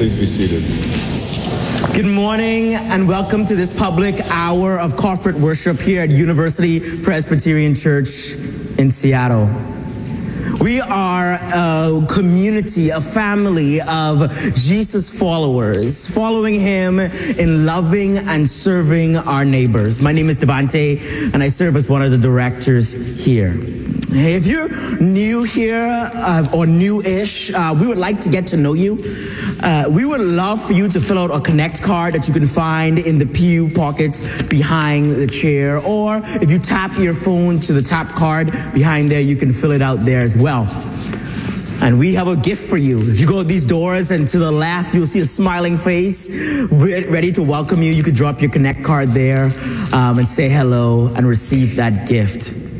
Please be seated. Good morning and welcome to this public hour of corporate worship here at University Presbyterian Church in Seattle. We are a community, a family of Jesus followers, following him in loving and serving our neighbors. My name is Devante, and I serve as one of the directors here. Hey, if you're new here or new-ish, we would like to get to know you. We would love for you to fill out a Connect card that you can find in the pew pockets behind the chair. Or if you tap your phone to the tap card behind there, you can fill it out there as well. And we have a gift for you. If you go these doors and to the left, you'll see a smiling face ready to welcome you. You could drop your Connect card there and say hello and receive that gift.